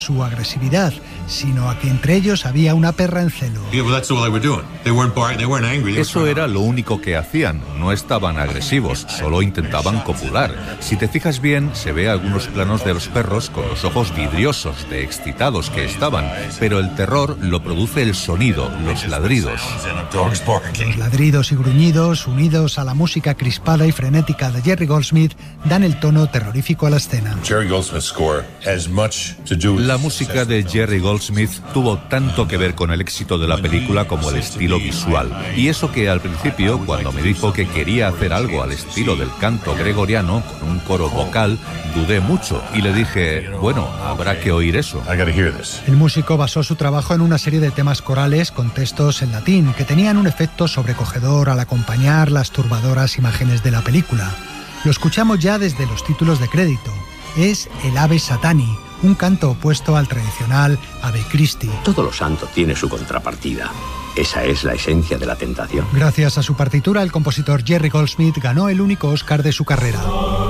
su agresividad, sino a que entre ellos había una perra en celo. Eso era lo único que hacían, no estaban agresivos, solo intentaban copular. Si te fijas bien, se ve algunos planos de los perros con los ojos vidriosos de excitados que estaban, pero el terror lo produce el sonido, los ladridos. Los ladridos y gruñidos, unidos a la música crispada y frenética de Jerry Goldsmith, dan el tono terrorífico a la escena. La música de Jerry Goldsmith tuvo tanto que ver con el éxito de la película como el estilo visual. Y eso que al principio, cuando me dijo que quería hacer algo al estilo del canto gregoriano, con un coro vocal, dudé mucho y le dije, bueno, habrá que oír eso. El músico basó su trabajo en una serie de temas corales con textos en latín que tenían un efecto sobrecogedor al acompañar las turbadoras imágenes de la película. Lo escuchamos ya desde los títulos de crédito. Es el Ave Satani, un canto opuesto al tradicional Ave Christi. Todo lo santo tiene su contrapartida. Esa es la esencia de la tentación. Gracias a su partitura, el compositor Jerry Goldsmith ganó el único Oscar de su carrera.